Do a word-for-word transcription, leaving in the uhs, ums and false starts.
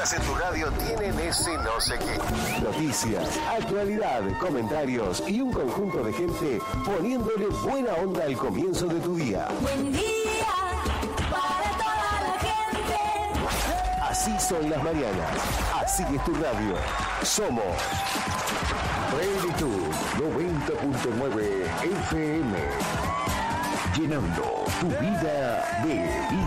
mañanas en tu radio tienen ese no sé qué. Noticias, actualidad, comentarios y un conjunto de gente poniéndole buena onda al comienzo de tu día. Buen día para toda la gente. Así son las mañanas. Así es tu radio. Somos Plenitud noventa punto nueve F M. Llenando tu vida de vida.